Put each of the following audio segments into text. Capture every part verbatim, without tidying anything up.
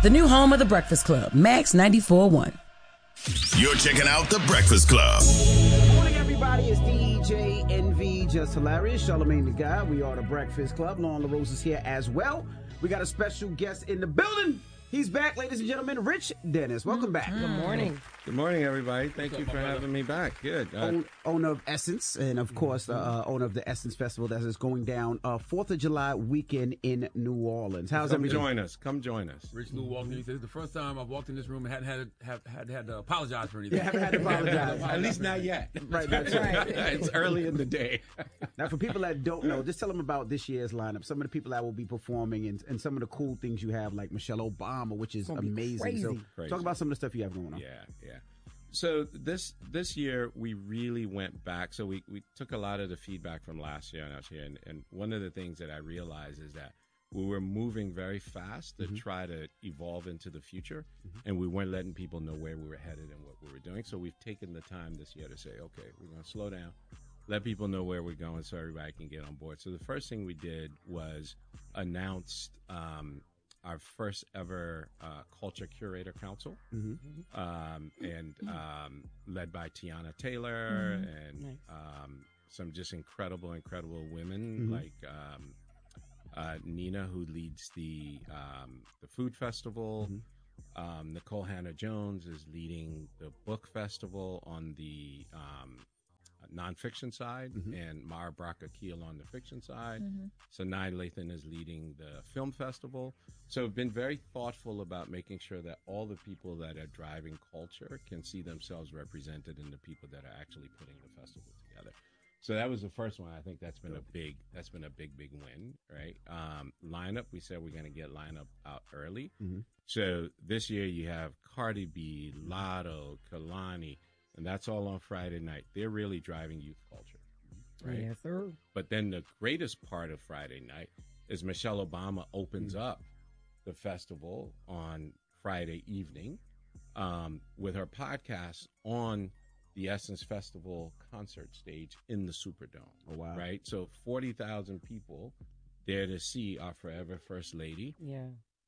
the new home of The Breakfast Club, Max ninety-four point one. You're checking out The Breakfast Club. Good morning, everybody. It's D J N V, Just Hilarious, Charlamagne the Guy. We are The Breakfast Club. Lauren LaRose is here as well. We got a special guest in the building. He's back, ladies and gentlemen, Rich Dennis. Welcome back. Good morning. Good morning, everybody. Thank you for having me back. Good. Uh, Own, owner of Essence, and of course, uh, owner of the Essence Festival that is going down uh, fourth of July weekend in New Orleans. How's Come everything? join us. Come join us. Rich Lou walked in. He said, "It's the first time I've walked in this room and hadn't had to, have, had, had to apologize for anything." Yeah, haven't had to apologize. At least not yet. Right, that's right. It's early in the day. Now, for people that don't know, just tell them about this year's lineup. Some of the people that will be performing and, and some of the cool things you have, like Michelle Obama, which is amazing. So, Crazy. talk about some of the stuff you have going on. Yeah, yeah. So this this year we really went back. So we, we took a lot of the feedback from last year when I was here, and, and one of the things that I realized is that we were moving very fast to mm-hmm. try to evolve into the future, mm-hmm. and we weren't letting people know where we were headed and what we were doing. So we've taken the time this year to say, okay, we're going to slow down, let people know where we're going so everybody can get on board. So the first thing we did was announced um, our first ever uh, Culture Curator Council, mm-hmm. um, and um, led by Tiana Taylor mm-hmm. and nice. um, some just incredible, incredible women mm-hmm. like um, uh, Nina, who leads the um, the food festival. Mm-hmm. Um, Nicole Hannah-Jones is leading the book festival on the um, nonfiction side, mm-hmm. and Mara Braca Keel on the fiction side. Mm-hmm. Sanai Lathan is leading the film festival. So we've been very thoughtful about making sure that all the people that are driving culture can see themselves represented in the people that are actually putting the festival together. So that was the first one. I think that's been a big, that's been a big, big win, right? Um, lineup, we said we're going to get lineup out early. Mm-hmm. So this year you have Cardi B, Lotto, Kalani, and that's all on Friday night. They're really driving youth culture, right? Yes, sir. But then the greatest part of Friday night is Michelle Obama opens up the festival on Friday evening um, with her podcast on the Essence Festival concert stage in the Superdome. Oh, wow. Right? So forty thousand people there to see our forever First Lady. Yeah.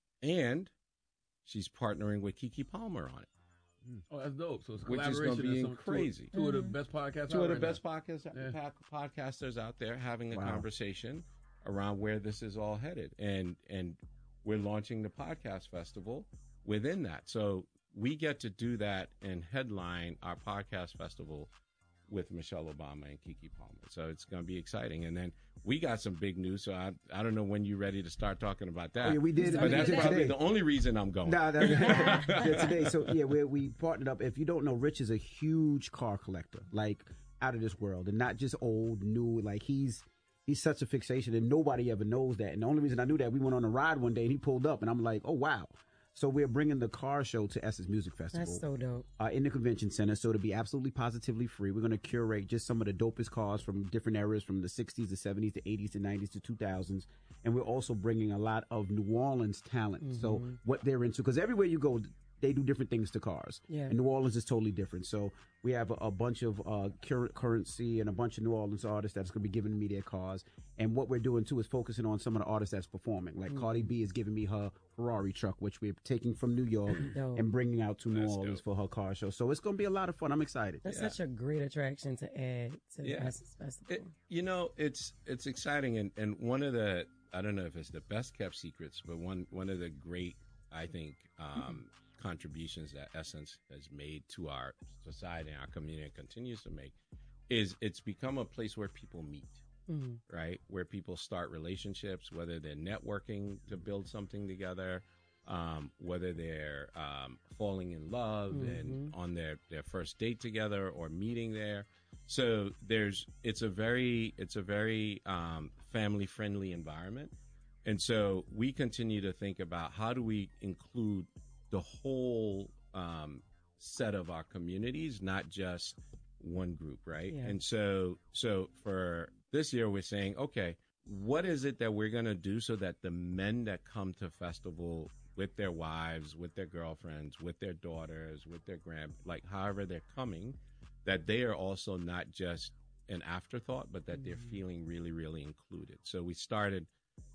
And she's partnering with Keke Palmer on it. Oh, that's dope. So it's a Which is collaboration. going to be some, crazy. Two, two mm-hmm. of the best podcasts Two out of the right best now. podcast, yeah. podcasters out there having a wow. conversation around where this is all headed. And and we're launching the podcast festival within that. So we get to do that and headline our podcast festival with Michelle Obama and Keke Palmer. So it's going to be exciting. And then we got some big news. So I I don't know when you're ready to start talking about that. Oh, yeah, we did. But we that's did probably today. the only reason I'm going. Nah, that, yeah, today. So yeah, we we partnered up. If you don't know, Rich is a huge car collector, like out of this world, and not just old, new. Like he's he's such a fixation, and nobody ever knows that. And the only reason I knew that, we went on a ride one day, and he pulled up, and I'm like, oh wow. So we're bringing the car show to Essence Music Festival. That's so dope. Uh, in the convention center. So to be absolutely positively free, we're going to curate just some of the dopest cars from different eras, from the sixties, the seventies, the eighties, the nineties, to two thousands. And we're also bringing a lot of New Orleans talent. Mm-hmm. So what they're into, because everywhere you go, they do different things to cars. Yeah. And New Orleans is totally different. So we have a, a bunch of uh, cur- currency and a bunch of New Orleans artists that's going to be giving me their cars. And what we're doing, too, is focusing on some of the artists that's performing. Like mm-hmm. Cardi B is giving me her Ferrari truck, which we're taking from New York and bringing out to New that's Orleans dope. For her car show. So it's going to be a lot of fun. I'm excited. That's yeah. such a great attraction to add to the yeah. Essence Festival. It, you know, it's it's exciting. And, and one of the, I don't know if it's the best kept secrets, but one, one of the great, I think, um, contributions that Essence has made to our society and our community and continues to make is it's become a place where people meet, mm-hmm. right? Where people start relationships, whether they're networking to build something together, um, whether they're um, falling in love mm-hmm. and on their, their first date together or meeting there. So there's, it's a very, it's a very um, family friendly environment. And so we continue to think about how do we include the whole um, set of our communities, not just one group, right? Yeah. And so, so for this year, we're saying, okay, what is it that we're going to do so that the men that come to festival with their wives, with their girlfriends, with their daughters, with their grand, like however they're coming, that they are also not just an afterthought, but that mm-hmm. they're feeling really, really included. So we started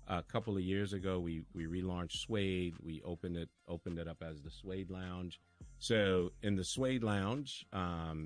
A couple of years ago, we we relaunched Suede. We opened it opened it up as the Suede Lounge. So in the Suede Lounge, um,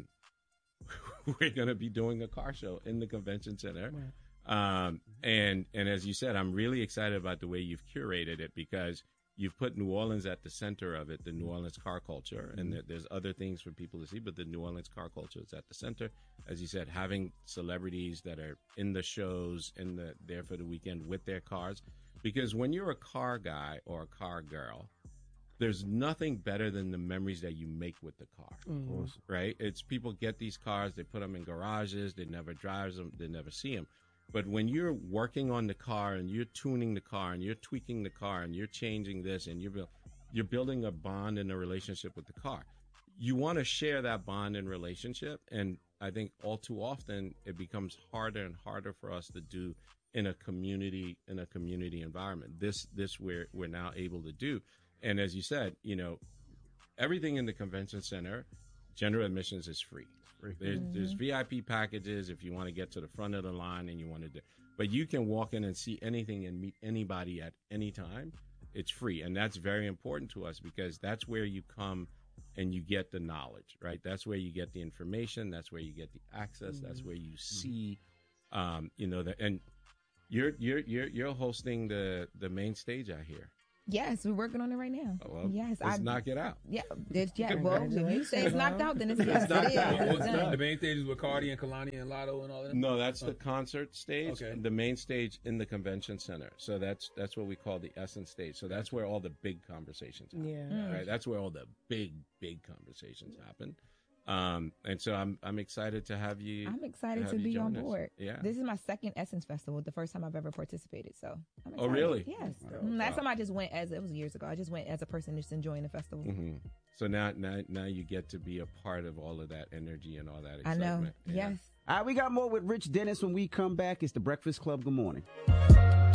we're going to be doing a car show in the convention center. Right. Um, and and as you said, I'm really excited about the way you've curated it because you've put New Orleans at the center of it, the New Orleans car culture, and there, there's other things for people to see, but the New Orleans car culture is at the center. As you said, having celebrities that are in the shows, in the there for the weekend with their cars, because when you're a car guy or a car girl, there's nothing better than the memories that you make with the car, Mm-hmm. right? It's people get these cars, they put them in garages, they never drive them, they never see them. But when you're working on the car and you're tuning the car and you're tweaking the car and you're changing this and you're build, you're building a bond and a relationship with the car, you want to share that bond and relationship. And I think all too often it becomes harder and harder for us to do in a community in a community environment. This this we're we're now able to do. And as you said, you know, everything in the convention center, general admissions is free. There's, mm-hmm. there's V I P packages if you want to get to the front of the line and you want to do, but you can walk in and see anything and meet anybody at any time. It's free. And that's very important to us because that's where you come and you get the knowledge, right? That's where you get the information. That's where you get the access. Mm-hmm. That's where you see, um, you know, the, and you're, you're, you're, you're hosting the, the main stage out here. Yes, we're working on it right now. Oh, well, yes, let's I, knock it out. Yeah, it's, yeah. Well, if you say it's knocked out, then it's, yes, it's knocked it is. out. It's What's done. the main stage is with Cardi and Kalani and Lotto and all that? No, that's the concert stage. Okay. The main stage in the convention center. So that's that's what we call the Essence stage. So that's where all the big conversations happen. Yeah. Mm. Right. That's where all the big big conversations happen. Um, and so I'm I'm excited to have you. I'm excited have to you be on join us. board. Yeah. This is my second Essence Festival, the first time I've ever participated. So I'm excited. Oh, really? Yes. Wow. Mm, Last Wow. time I just went as, it was years ago. I just went as a person just enjoying the festival. Mm-hmm. So now now now you get to be a part of all of that energy and all that I excitement. know. Yeah. Yes. All right, we got more with Rich Dennis when we come back. It's the Breakfast Club. Good morning.